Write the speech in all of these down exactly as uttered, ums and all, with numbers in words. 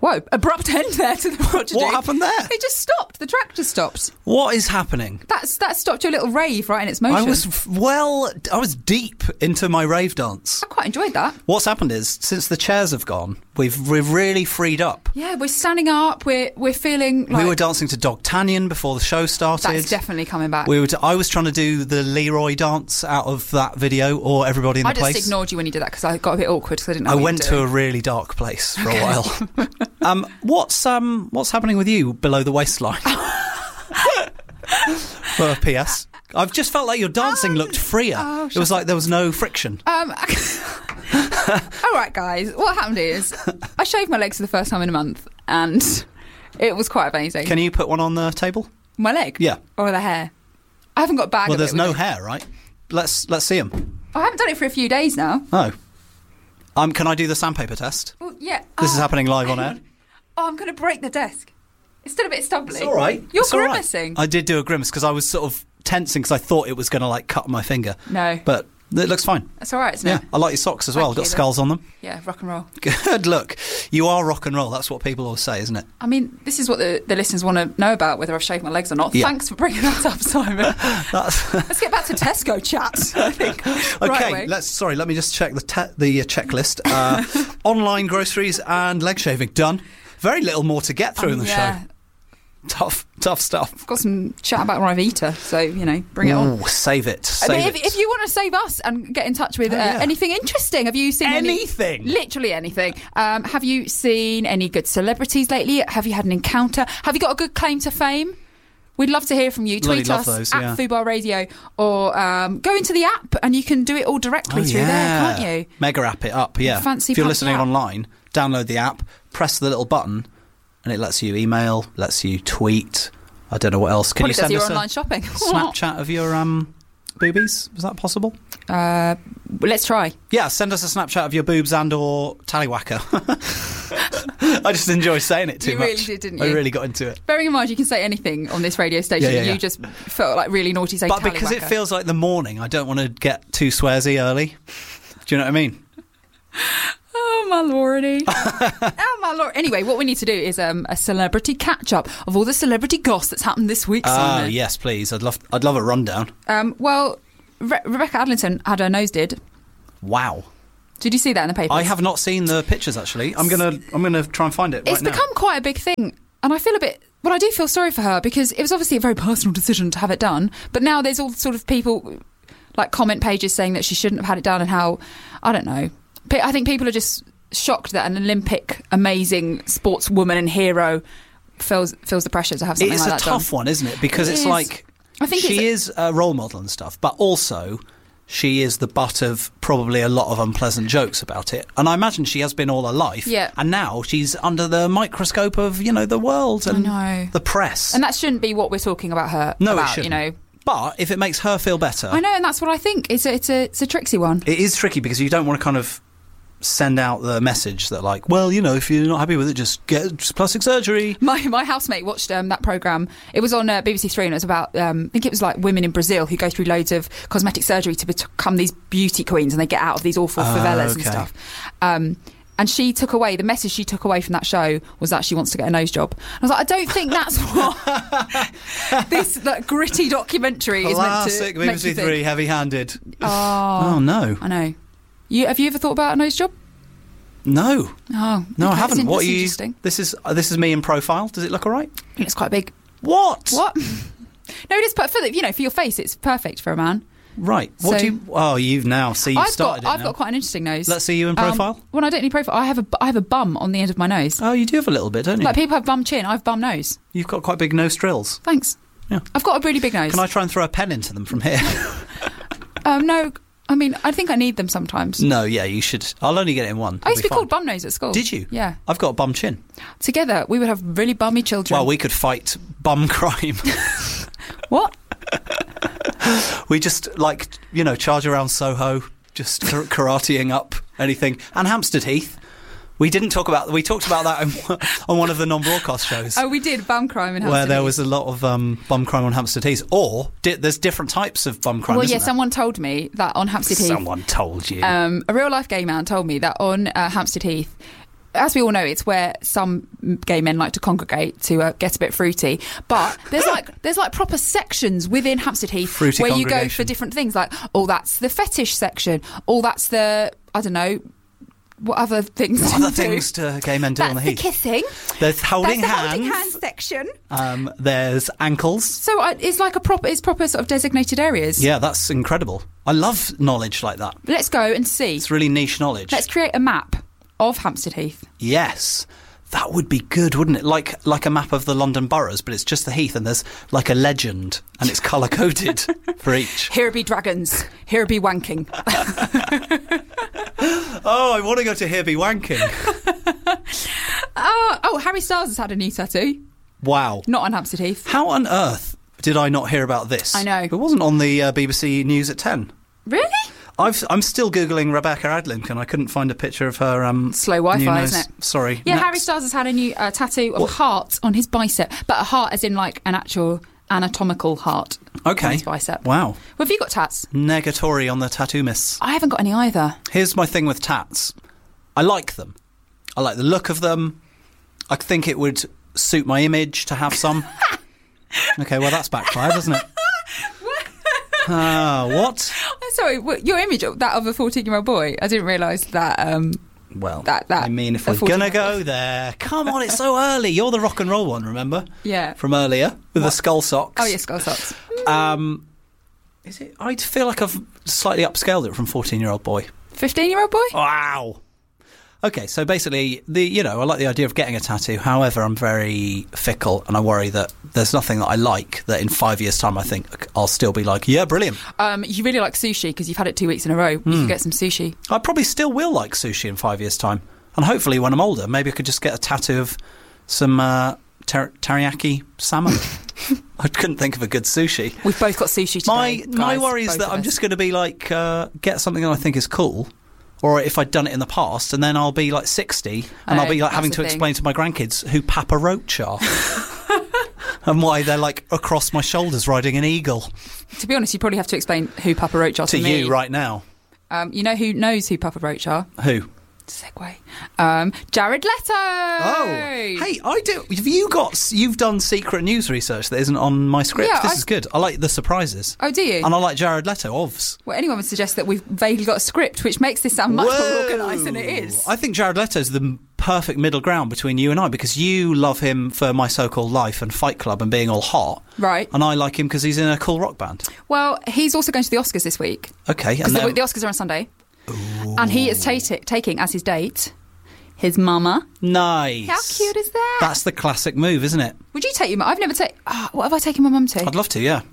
Whoa, abrupt end there to the prodigy. What happened there? It just stopped. The track just stopped. What is happening? That's that stopped your little rave right in its motion. I was, well, I was deep into my rave dance. I quite enjoyed that. What's happened is, since the chairs have gone, we've we've really freed up. Yeah, we're standing up. We're we're feeling like... We were dancing to Dogtanian before the show started. That's definitely coming back. We were t- I was trying to do the Leroy dance out of that video, or Everybody in the I Place. I just ignored you when you did that because I got a bit awkward because I didn't know I what went you to were a doing. really dark place for a while. um, what's um what's happening with you below the waistline? For P S, I've just felt like your dancing Oh, looked freer. oh, it was like there was no friction. Um, all right, guys. What happened is I shaved my legs for the first time in a month, and it was quite amazing. Can you put one on the table? My leg? Yeah. Or the hair? I haven't got a bag Well, of there's it no with me. hair, right? Let's let's see them. I haven't done it for a few days now. Oh, um, can I do the sandpaper test? Well, yeah. This is Oh, happening live on hang air. Oh, I'm going to break the desk. It's still a bit stumbly. It's all right. You're It's all right. grimacing. I did do a grimace because I was sort of tensing because I thought it was going to like cut my finger. No. But it looks fine. That's all right, isn't Yeah, it? I like your socks as well. Thank Got you. skulls on them. Yeah, rock and roll. Good look. You are rock and roll. That's what people always say, isn't it? I mean, this is what the, the listeners want to know about, whether I've shaved my legs or not. Yeah. Thanks for bringing that up, Simon. That's Let's get back to Tesco chat, I think. okay. Right away. Let's. Sorry. Let me just check the te- the uh, checklist. Uh, online groceries and leg shaving done. Very little more to get through Um, in the yeah. show. Tough, tough stuff. Got some chat about Rivita, so, you know, bring it on. Ooh, save it. I Save mean, if, it. if you want to save us and get in touch with Oh, uh, yeah. anything interesting, have you seen any- Anything? literally anything. Um, have you seen any good celebrities lately? Have you had an encounter? Have you got a good claim to fame? We'd love to hear from you. Bloody Tweet love us those, at yeah. Fubar Radio, or um, go into the app and you can do it all directly Oh, through yeah. there, can't you? Mega app it up, yeah. Fancy if you're fancy listening app. online, download the app, press the little button, and it lets you email, lets you tweet. I don't know what else. Can Probably you does send your us online a shopping. Snapchat of your um, boobies? Is that possible? Uh, let's try. Yeah, send us a Snapchat of your boobs and or tallywhacker. I just enjoy saying it too You much. really did, didn't I you? really got into it. Bearing in mind you can say anything on this radio station, Yeah, yeah, you yeah. just felt like really naughty saying But because it tallywhacker. feels like the morning, I don't want to get too swearsy early. Do you know what I mean? Oh my lordy. Oh my lord. Anyway, what we need to do is um, a celebrity catch up of all the celebrity goss that's happened this week, Oh, Simon. yes, please. I'd love I'd love a rundown. Um, well, Re- Rebecca Adlington had her nose did. Wow. Did you see that in the papers? I have not seen the pictures actually. I'm gonna I'm gonna try and find it. It's right become quite a big thing, and I feel a bit. Well, I do feel sorry for her because it was obviously a very personal decision to have it done. But now there's all sort of people, like comment pages saying that she shouldn't have had it done, and how I don't know. Pe- I think people are just shocked that an Olympic, amazing sportswoman and hero feels feels the pressure to have now. something It's like a that tough done. one, isn't it? Because It it's is. like I think she it's is a role model and stuff, but also she is the butt of probably a lot of unpleasant jokes about it. And I imagine she has been all her life. Yeah. And now she's under the microscope of, you know, the world and know. the press. and that shouldn't be what we're talking about her. no, about, it shouldn't. You know, But if it makes her feel better, I know, and that's what I think. It's a, it's a, it's a tricksy one. it is tricky because you don't want to kind of send out the message that like, well, you know, if you're not happy with it, just get just plastic surgery. My my housemate watched um, that programme. It was on uh, B B C Three, and it was about, um, I think it was like women in Brazil who go through loads of cosmetic surgery to become these beauty queens, and they get out of these awful Oh, favelas and okay. stuff. Um, and she took away, the message she took away from that show was that she wants to get a nose job. I was like, I don't think that's what this like, gritty documentary Classic is meant to B B make C you Three, think. heavy-handed. Oh, Oh no, I know. You, have you ever thought about a nose job? no, Oh, no, I okay, haven't. that's What are you? interesting. This is uh, this is me in profile. Does it look all right? It's quite big. What? What? No, it is per- for the, you know, for your face, it's perfect for a man. Right. What So- do you? Oh, you've now. See, you've I've started got, it I've now. got quite an interesting nose. Let's see you in Um, profile. well, I don't need profile. I have a, I have a bum on the end of my nose. Oh, you do have a little bit, don't you? Like people have bum chin, I have bum nose. You've got quite big nose drills. Thanks. Yeah. I've got a really big nose. Can I try and throw a pen into them from here? Um, no, I mean, I think I need them sometimes. No, yeah, you should. I'll only get it in one. I used to be It'll called bum nose at school. Did you? Yeah. I've got a bum chin. Together, we would have really bummy children. Well, we could fight bum crime. What? We just, like, you know, charge around Soho, just kar- karateing up anything. And Hampstead Heath. We didn't talk about... We talked about that on, on one of the non-broadcast shows. Oh, we did bum crime in Hampstead where there Heath. was a lot of um, bum crime on Hampstead Heath. Or di- there's different types of bum crime, Well, isn't yeah, there? someone told me that on Hampstead Heath... Someone told you. Um, a real life gay man told me that on uh, Hampstead Heath, as we all know, it's where some gay men like to congregate to uh, get a bit fruity. But there's like there's like proper sections within Hampstead Heath Fruity where you go congregation. for different things. Like, oh, that's the fetish section. Oh, that's the I don't know. What other things? What do other you do? things do gay men do That's on the the heath? kissing. There's holding That's the hands. holding hands section. Um, there's ankles. So uh, it's like a proper, it's proper sort of designated areas. Yeah, that's incredible. I love knowledge like that. Let's go and see. It's really niche knowledge. Let's create a map of Hampstead Heath. Yes. That would be good, wouldn't it? Like like a map of the London boroughs, but it's just the heath and there's like a legend and it's colour coded for each. Here be dragons. Here be wanking. Oh, I want to go to Here Be Wanking. oh, oh, Harry Styles has had a new tattoo. Wow. Not on Hampstead Heath. How on earth did I not hear about this? I know. It wasn't on the uh, B B C News at ten. Really? I've, I'm still Googling Rebecca Adlink and I couldn't find a picture of her... Um, Slow Wi-Fi, new nose. isn't it? Sorry. Yeah, next. Harry Styles has had a new uh, tattoo of What? a heart on his bicep. But a heart as in like an actual anatomical heart Okay. on his bicep. Wow. Well, have you got tats? Negatory on the tattoo miss. I haven't got any either. Here's my thing with tats. I like them. I like the look of them. I think it would suit my image to have some. Okay, well, that's backfired, doesn't it? Ah, uh, what? Sorry, what- your image of that of a fourteen-year-old boy. I didn't realise that. Um, Well, That- that- I mean, if a we're going to fourteen-year-old go there, come on, it's so early. You're the rock and roll one, remember? yeah. From earlier, with the skull socks. Oh, yeah, skull socks. Um, is it? I feel like I've slightly upscaled it from fourteen-year-old boy. fifteen-year-old boy? Wow. Okay, so basically, the you know, I like the idea of getting a tattoo. However, I'm very fickle, and I worry that there's nothing that I like that in five years' time I think I'll still be like, yeah, brilliant. Um, you really like sushi because you've had it two weeks in a row. You Hmm. can get some sushi. I probably still will like sushi in five years' time, and hopefully, when I'm older, maybe I could just get a tattoo of some uh, ter- teriyaki salmon. I couldn't think of a good sushi. We've both got sushi today. My guys, my worry is both that of I'm us. just going to be like uh, get something that I think is cool, or if I'd done it in the past, and then I'll be like sixty, and Oh, I'll be like that's having the to thing. explain to my grandkids who Papa Roach are, and why they're like across my shoulders riding an eagle. To be honest, you probably have to explain who Papa Roach are to, To me. you right now, Um, you know who knows who Papa Roach are? who? Segue. Um, Jared Leto. Oh, hey, I do. Have you got? You've done secret news research that isn't on my script. Yeah, this I- is good. I like the surprises, Oh, do you? and I like Jared Leto. Ovs. Well, anyone would suggest that we've vaguely got a script, which makes this sound much more Whoa. organised than it is. I think Jared Leto's the m- perfect middle ground between you and I, because you love him for My So-Called Life and Fight Club and being all hot, Right. and I like him because he's in a cool rock band. Well, he's also going to the Oscars this week. Okay, Because and the, then, the Oscars are on Sunday. And he is ta- taking as his date his mama. nice. How cute is that? That's the classic move, isn't it? Would you take your mum? I've never taken... Oh, what have I taken my mum to? I'd love to. Yeah.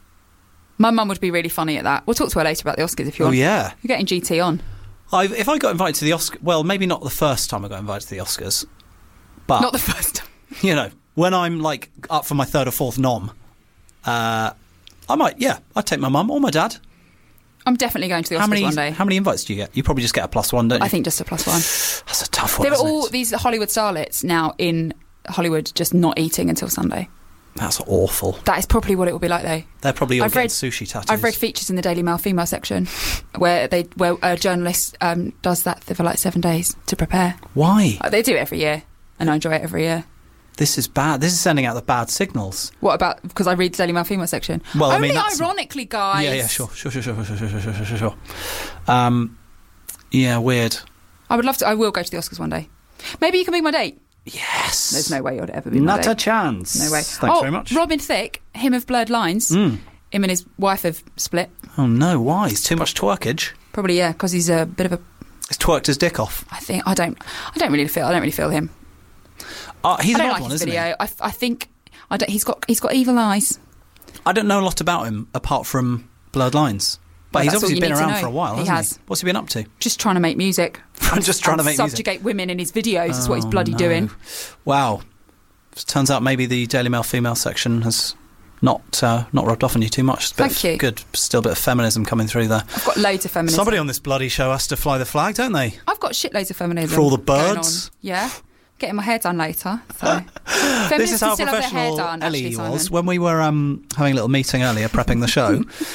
My mum would be really funny at that. We'll talk to her later about the Oscars if you Oh want. yeah. You're getting G T on. I, if I got invited to the Oscars, well, maybe not the first time I got invited to the Oscars, but Not the first time. you know, when I'm like up for my third or fourth nom, uh, I might. Yeah, I'd take my mum or my dad. I'm definitely going to the Oscars How many? one day. How many invites do you get? You probably just get a plus one, don't you? I think just a plus one. That's a tough one. There are isn't all it? these Hollywood starlets now in Hollywood just not eating until Sunday. That's awful. That is probably what it will be like, though. They're probably all I've getting read- sushi tattoos. I've read features in the Daily Mail female section where they where a journalist um, does that for like seven days to prepare. Why? Uh, They do it every year, and I enjoy it every year. This is bad. This is sending out the bad signals. What about because I read the Daily Mail female section? Well, I Only mean, that's- ironically, guys. Yeah, yeah, sure, sure, sure, sure, sure, sure, sure, sure, sure, sure. Um, yeah, weird. I would love to. I will go to the Oscars one day. Maybe you can be my date. Yes. There's no way you'd ever be my Not date. a chance. No way. Thanks oh, very much. Robin Thicke, him of Blurred Lines. Mm. Him and his wife have split. Oh no, why? It's too much twerkage. Probably yeah, because he's a bit of a. He's twerked his dick off. I think I don't. I don't really feel. I don't really feel him. Uh, he's I don't an odd like one, his isn't video. I, I think I don't. He's got. He's got evil eyes. he? I don't know a lot about him apart from Blurred Lines. But Well, he's that's all obviously you been need to around know. for a while, He hasn't has. he? What's he been up to? Just trying to make music. Just trying to and make music. subjugate women in his videos is what he's Oh, bloody no. doing. Wow. Turns out maybe the Daily Mail female section has not uh, not rubbed off on you too much. It's a bit Thank of- you. Good. Still a bit of feminism coming through there. I've got loads of feminism. Somebody on this bloody show has to fly the flag, don't they? I've got shitloads of feminism. For all the going birds? on. Yeah. Getting my hair done later. So. This Feminists is how can still have their hair professional done, Ellie actually, was. Simon. When we were um, having a little meeting earlier, prepping the show,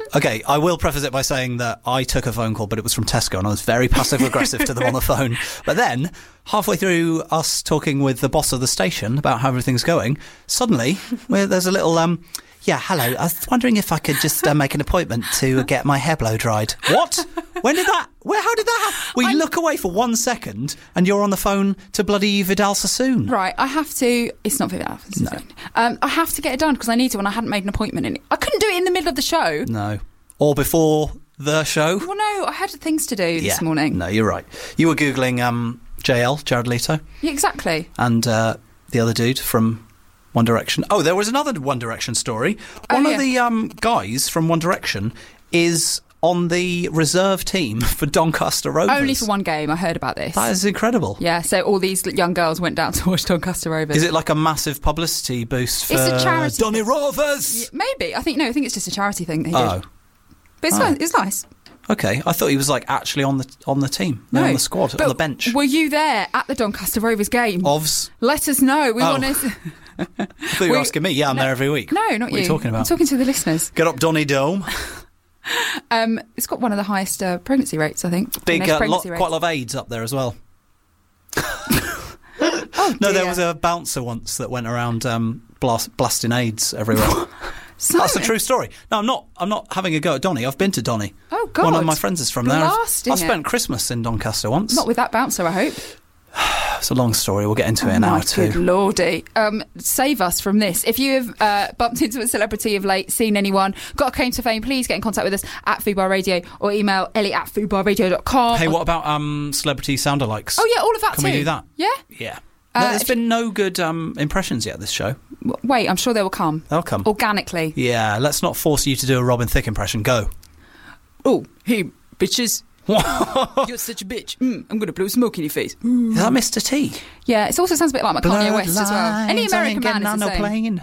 Okay, I will preface it by saying that I took a phone call, but it was from Tesco, and I was very passive-aggressive to them on the phone. But then, halfway through us talking with the boss of the station about how everything's going, suddenly where there's a little, um, yeah, hello, I was wondering if I could just uh, make an appointment to get my hair blow dried. What? When did that? Where? How did that happen? We I'm, look away for one second, and you're on the phone to bloody Vidal Sassoon. Right, I have to. It's not Vidal Sassoon. No. Um, I have to get it done because I need to, and I hadn't made an appointment in it. I couldn't do it in the middle of the show. No, or before the show. Well, no, I had things to do yeah. this morning. No, you're right. You were googling um, J L, Jared Leto. Yeah, exactly. And uh, the other dude from One Direction. Oh, there was another One Direction story. One oh, yeah. of the um, guys from One Direction is on the reserve team for Doncaster Rovers. Only for one game. I heard about this. That is incredible. Yeah, so all these young girls went down to watch Doncaster Rovers. Is it like a massive publicity boost for it's a charity Donny Rovers? Yeah, maybe. I think, no, I think it's just a charity thing that he oh. did. But it's, oh. nice. it's nice. Okay, I thought he was like actually on the on the team, no, on the squad, but on the bench. Were you there at the Doncaster Rovers game? Ovs. Let us know. We oh. want to. I thought you were asking me. Yeah, I'm no, there every week. No, not what you. What are you talking about? I'm talking to the listeners. Get up, Donny Dome. um, it's got one of the highest uh, pregnancy rates, I think. Big, uh, lot, quite a lot of AIDS up there as well. oh, no, there was a bouncer once that went around um, blast, blasting AIDS everywhere. So, that's a true story. No, I'm not. I'm not having a go at Donny. I've been to Donny. Oh God! One of my friends is from there. I've, Blasting I've spent it. Christmas in Doncaster once. Not with that bouncer, I hope. It's a long story. We'll get into oh it now my too. Good lordy! Um, save us from this. If you have uh, bumped into a celebrity of late, seen anyone, got a claim to fame, please get in contact with us at Fubar Radio or email Ellie at fubar radio dot com. Hey, what about um, celebrity sound-alikes? Oh yeah, all of that Can too. we do that? Yeah. Yeah. Uh, no, there's been no good um, impressions yet this show. Wait, I'm sure they will come. They'll come. Organically. Yeah, let's not force you to do a Robin Thicke impression. Go. Oh, hey, bitches. You're such a bitch. Mm, I'm going to blow smoke in your face. Is that Mister T? Yeah, it also sounds a bit like my Kanye West as well. Any American man is on the no same. plane.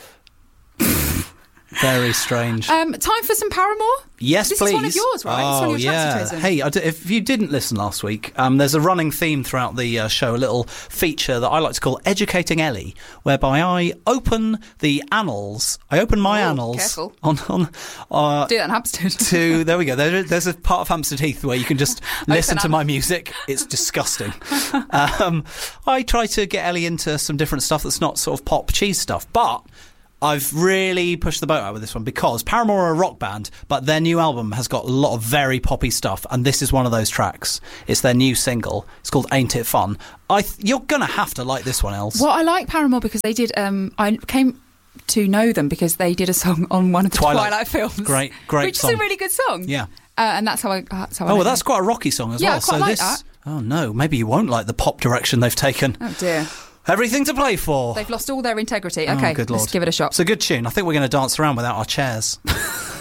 Very strange. Um, time for some Paramore? Yes, this please. This is one of yours, right? Oh, it's one of your yeah. tracks Hey, I d- if you didn't listen last week, um, there's a running theme throughout the uh, show, a little feature that I like to call Educating Ellie, whereby I open the annals. I open my Ooh, annals careful. on on. Uh, Do that in Hampstead. to there we go. There, there's a part of Hampstead Heath where you can just listen to my music. It's disgusting. um, I try to get Ellie into some different stuff that's not sort of pop cheese stuff, but I've really pushed the boat out with this one because Paramore are a rock band, but their new album has got a lot of very poppy stuff, and this is one of those tracks. It's their new single. It's called Ain't It Fun. I th- you're going to have to like this one, Els. Well, I like Paramore because they did... Um, I came to know them because they did a song on one of the Twilight, Twilight films. Great, great Which song. is a really good song. Yeah. Uh, and that's how I... That's how I oh, know well, that's them. quite a rocky song as yeah, well. I quite so like this, that. Oh, no, maybe you won't like the pop direction they've taken. Oh, dear. Everything to play for. They've lost all their integrity. Okay, oh, good Lord. let's give it a shot. It's a good tune. I think we're going to dance around without our chairs.